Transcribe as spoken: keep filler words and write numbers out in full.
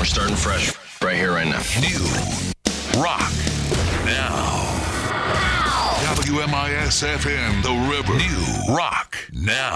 starting fresh right here, right now. New Rock Now. W M I S F M, The River. New Rock Now.